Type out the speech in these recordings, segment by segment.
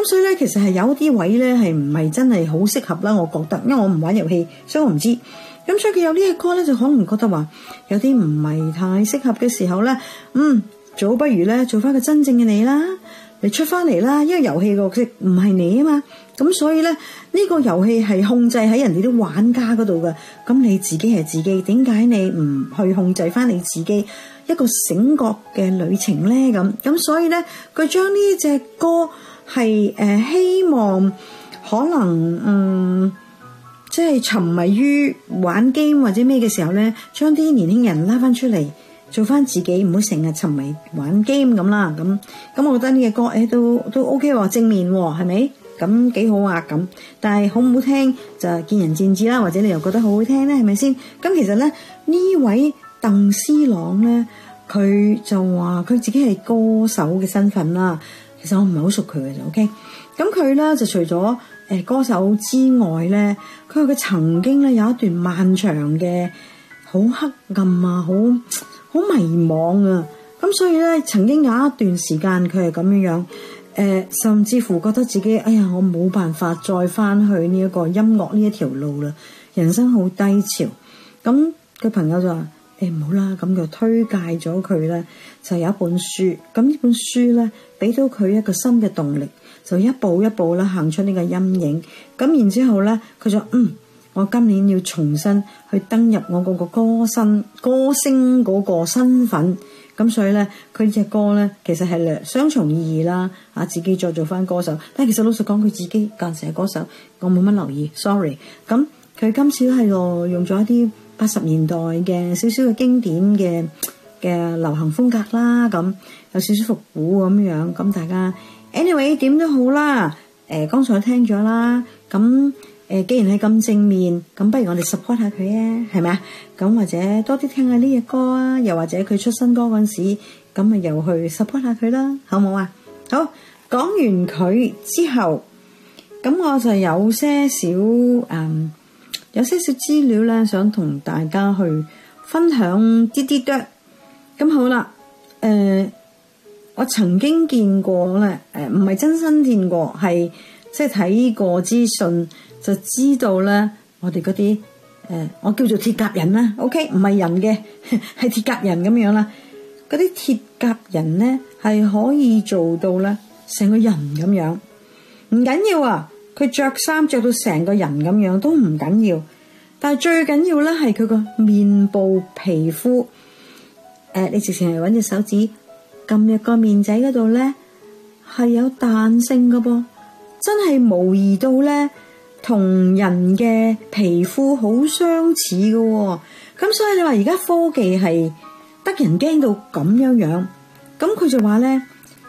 咁所以咧，其實係有啲位咧係唔係真係好適合啦，我覺得，因為我唔玩遊戲，所以我唔知。咁所以佢有呢隻歌咧，就可能覺得話有啲唔係太適合嘅時候咧，早不如咧做翻個真正嘅你啦，你出翻嚟啦，因為遊戲個角色唔係你啊嘛，咁所以咧呢個遊戲係控制喺人哋啲玩家嗰度嘅，咁你自己係自己，點解你唔去控制翻你自己一個醒覺嘅旅程咧？咁所以咧，佢將呢隻歌係希望可能即係沉迷於玩 game 或者咩嘅時候咧，將啲年輕人拉翻出嚟，做翻自己，唔好成日沉迷玩 game 咁啦。咁我覺得呢個歌都 OK 喎，正面喎，係咪？咁幾好啊咁。但係好唔好聽就見仁見智啦，或者你又覺得好好聽咧，係咪先？咁其實咧呢位鄧思朗咧，佢就話佢自己係歌手嘅身份啦。其實我唔係好熟佢嘅就 OK。咁佢咧就除咗歌手之外咧，佢話佢曾經咧有一段漫長嘅好黑暗啊，好迷惘啊，咁所以咧曾經有一段時間佢係咁樣甚至乎覺得自己我冇辦法再翻去呢一個音樂呢一條路啦，人生好低潮。咁佢朋友就話唔好啦，咁就推介咗佢咧，就有一本書，咁呢本書咧俾到佢一個新嘅動力，就一步一步啦行出呢個陰影。咁然之後咧佢就我今年要重新去登入我嗰個歌星嗰個身份。咁所以咧佢隻歌咧其實係雙重意義啦，自己再做翻歌手。但係其實老實講，佢自己間成係歌手，我冇乜留意 sorry。咁佢今次都係用咗一啲80年代嘅少少嘅經典嘅流行風格啦，咁有少少復古咁樣。咁大家 anyway 點都好啦，剛才聽咗啦，咁既然係咁正面，咁不如我哋 support 下佢啊，係咪啊？咁或者多啲聽下呢隻歌啊，又或者佢出新歌嗰陣時，咁咪又去 support 下佢啦，好唔好啊？好，講完佢之後，咁我就有些少資料咧，想同大家去分享啲啲嘅。咁好啦，我曾經見過咧，唔係真身見過，係即係睇過資訊就知道咧，我哋嗰啲我叫做鐵甲人啦 ，OK， 唔係人嘅，係鐵甲人咁樣啦。嗰啲鐵甲人咧係可以做到咧成個人咁樣，唔緊要啊！佢着衫着到成個人咁樣都唔緊要，但係最緊要咧係佢個面部皮膚，你直情係搵隻手指撳入個面仔嗰度咧，係有彈性噶噃，真係模擬到咧同人嘅皮膚好相似噶喎。咁所以你話而家科技係得人驚到咁樣，咁佢就話咧，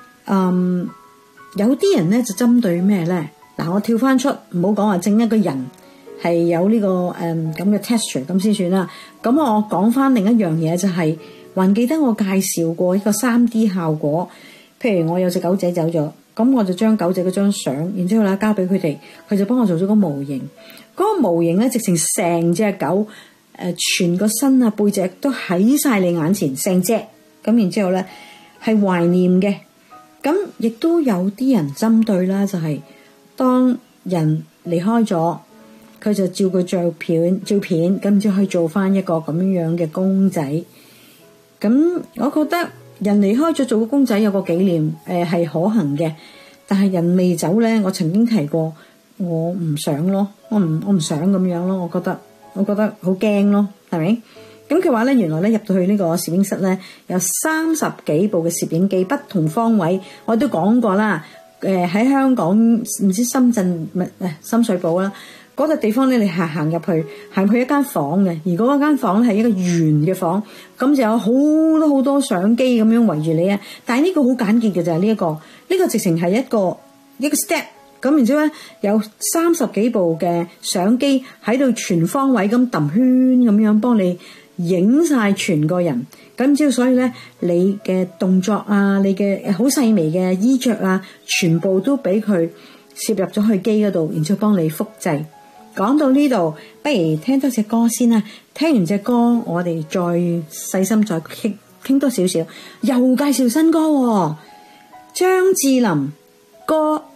有啲人咧就針對咩咧？嗱，我跳翻出，唔好講話整一個人係有呢個咁嘅 texture 咁先算啦。咁我講翻另一樣嘢就係，還記得我介紹過一個 3D 效果，譬如我有隻狗仔走咗，咁我就將狗仔嗰張相，然之後咧交俾佢哋，佢就幫我做咗個模型。嗰個模型咧，直情成隻狗全個身啊背脊都喺晒你眼前，成隻咁，然之後咧係懷念嘅。咁亦都有啲人針對啦，就係當人離開咗，佢就照佢照片，咁就去做翻一個咁樣嘅公仔。咁我覺得人離開咗做個公仔有個紀念，係可行嘅。但係人未走咧，我曾經提過，我唔想咯，我唔想咁樣咯。我覺得好驚咯，係咪？咁佢話咧，原來咧入到去呢個攝影室咧，有30幾部嘅攝影機，不同方位。我都講過啦，喺香港唔知深圳深水埗啦，嗰個地方咧，你行入去一間房嘅，而嗰間房咧係一個圓嘅房，咁就有好多相機咁樣圍住你啊。但係呢個好簡潔嘅就係呢個直情係一個 step。咁然之後咧，有30幾部嘅相機喺度全方位咁揼圈咁樣幫你影晒全個人。咁之後所以咧，你嘅動作啊，你嘅好細微嘅衣着啊，全部都俾佢攝入咗去機嗰度，然之後幫你複製。講到呢度，不如聽多隻歌先啦。聽完隻歌，我哋再細心再傾多少少。又介紹新歌喎，張智霖歌。